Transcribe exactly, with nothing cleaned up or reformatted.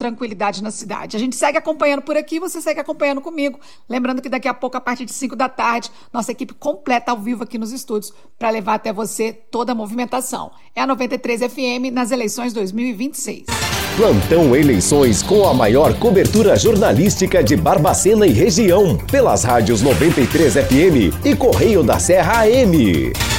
tranquilidade na cidade. A gente segue acompanhando por aqui, você segue acompanhando comigo. Lembrando que daqui a pouco, a partir de cinco da tarde, nossa equipe completa ao vivo aqui nos estúdios para levar até você toda a movimentação. É a noventa e três F M nas eleições dois mil e vinte e seis. Plantão Eleições com a maior cobertura jornalística de Barbacena e região, pelas rádios noventa e três F M e Correio da Serra A M.